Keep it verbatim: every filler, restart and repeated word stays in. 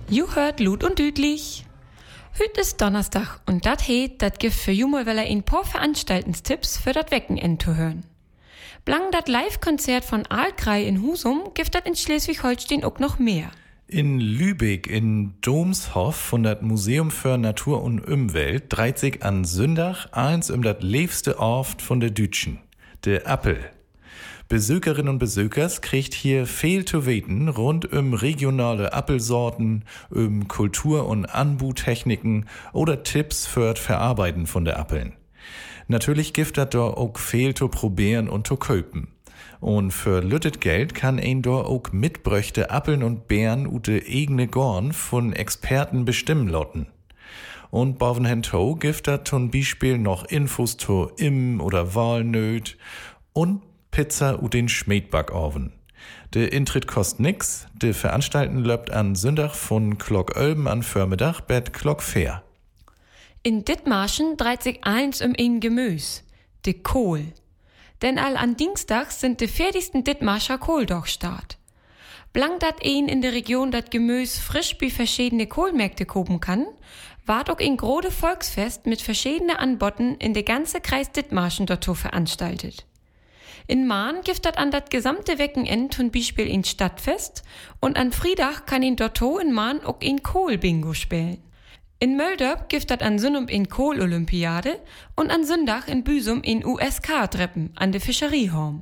Ju hört Lut und Düdlich. Hüt ist Donnerstag und dat heet, dat gibt für Jumol weller ein paar Veranstaltungstipps für dat Wochenend zu hören. Blang dat Live-Konzert von Aalkrei in Husum gibt dat in Schleswig-Holstein auch noch mehr. In Lübeck in Domshof von dat Museum für Natur und Umwelt dreht sich an Sündach eins um dat liebste Ort von der Dütschen, de Appel. Besucherinnen und Besuchers kriegt hier viel zu weten rund um regionale Appelsorten, um Kultur- und Anbautechniken oder Tipps für das Verarbeiten von der Appeln. Natürlich gibt das da auch viel zu probieren und zu kaufen. Und für lüttet Geld kann ein da auch mitbröchte Appeln und Beeren ute eigene Gorn von Experten bestimmen lotten. Und bovenhento gibt das zum Beispiel noch Infos zu Im- oder Walnöt und Pizza und den Schmiedbackoven. Der Intritt kostet nix, der Veranstalten löbt an Sündach von Glock Ölben an Förmiddag bet Glock Fair. In Dithmarschen dreht sich eins um ein Gemüs, de Kohl. Denn all an Dienstags sind de fertigsten Dithmarscher Kohldogstart. Blang dat ein in der Region dat Gemüs frisch bei verschiedene Kohlmärkte kopen kann, ward auch ein grode Volksfest mit verschiedene Anbotten in de ganze Kreis Dithmarschen dorto veranstaltet. In Mahn gibt dat an dat gesamte Wochenend zum Beispiel ein Stadtfest und an Friedach kann ihn dorto in Mahn auch ein Kohl-Bingo spielen. In Möldöp gibt dat an Sünnum ein Kohl-Olympiade und an Sündach in Büsum ein U S K-Treppen an de Fischeriehaum.